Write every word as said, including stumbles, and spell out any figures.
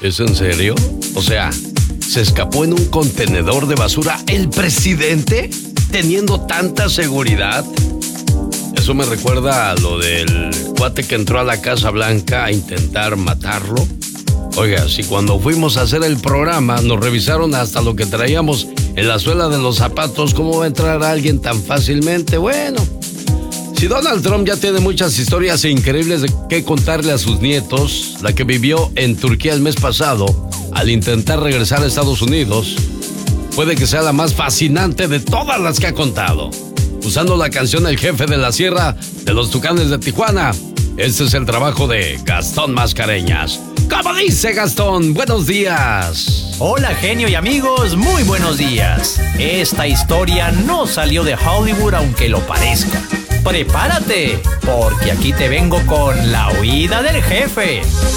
¿Es en serio? O sea, ¿se escapó en un contenedor de basura el presidente teniendo tanta seguridad? Eso me recuerda a lo del cuate que entró a la Casa Blanca a intentar matarlo. Oiga, si cuando fuimos a hacer el programa nos revisaron hasta lo que traíamos en la suela de los zapatos, ¿cómo va a entrar alguien tan fácilmente? Bueno, si Donald Trump ya tiene muchas historias increíbles de qué contarle a sus nietos, la que vivió en Turquía el mes pasado al intentar regresar a Estados Unidos, puede que sea la más fascinante de todas las que ha contado. Usando la canción El Jefe de la Sierra de los Tucanes de Tijuana, este es el trabajo de Gastón Mascareñas. ¿Cómo dice Gastón? Buenos días. Hola, genio y amigos, muy buenos días. Esta historia no salió de Hollywood, aunque lo parezca. Prepárate, porque aquí te vengo con la huida del jefe.